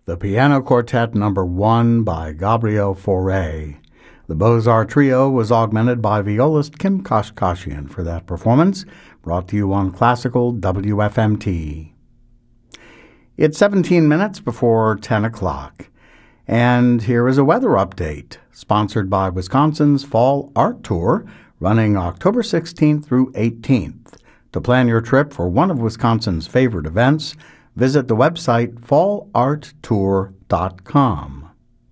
The Piano Quartet No. 1 by Gabriel Fauré. The Beaux-Arts Trio was augmented by violist Kim Kashkashian for that performance, brought to you on Classical WFMT. It's 17 minutes before 10 o'clock, and here is a weather update, sponsored by Wisconsin's Fall Art Tour, running October 16th through 18th. To plan your trip for one of Wisconsin's favorite events, visit the website fallarttour.com.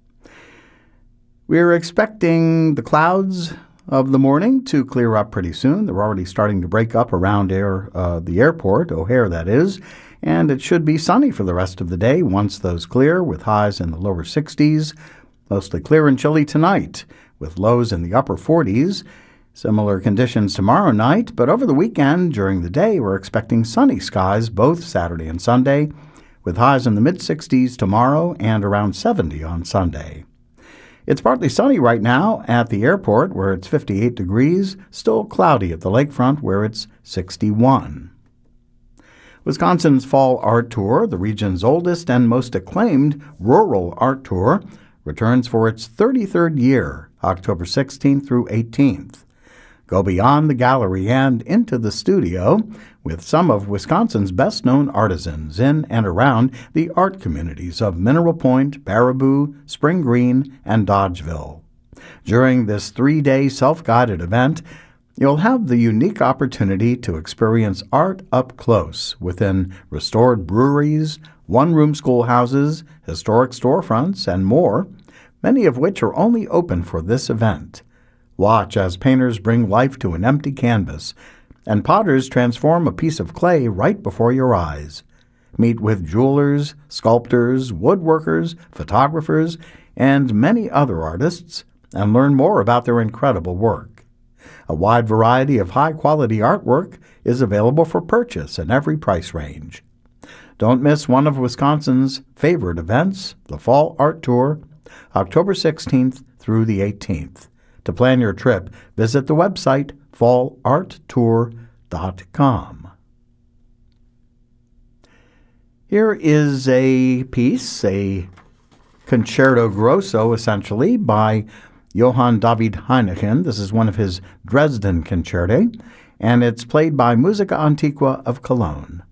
We're expecting the clouds of the morning to clear up pretty soon. They're already starting to break up around the airport, O'Hare that is, and it should be sunny for the rest of the day once those clear, with highs in the lower 60s. Mostly clear and chilly tonight, with lows in the upper 40s. Similar conditions tomorrow night, but over the weekend, during the day, we're expecting sunny skies both Saturday and Sunday, with highs in the mid-60s tomorrow and around 70 on Sunday. It's partly sunny right now at the airport, where it's 58 degrees, still cloudy at the lakefront, where it's 61. Wisconsin's Fall Art Tour, the region's oldest and most acclaimed rural art tour, returns for its 33rd year, October 16th through 18th. Go beyond the gallery and into the studio with some of Wisconsin's best-known artisans in and around the art communities of Mineral Point, Baraboo, Spring Green, and Dodgeville. During this 3-day self-guided event, you'll have the unique opportunity to experience art up close within restored breweries, one-room schoolhouses, historic storefronts, and more, many of which are only open for this event. Watch as painters bring life to an empty canvas, and potters transform a piece of clay right before your eyes. Meet with jewelers, sculptors, woodworkers, photographers, and many other artists, and learn more about their incredible work. A wide variety of high-quality artwork is available for purchase in every price range. Don't miss one of Wisconsin's favorite events, the Fall Art Tour, October 16th through the 18th. To plan your trip, visit the website fallarttour.com. Here is a piece, a concerto grosso, essentially, by Johann David Heineken. This is one of his Dresden concerti, and it's played by Musica Antiqua of Cologne.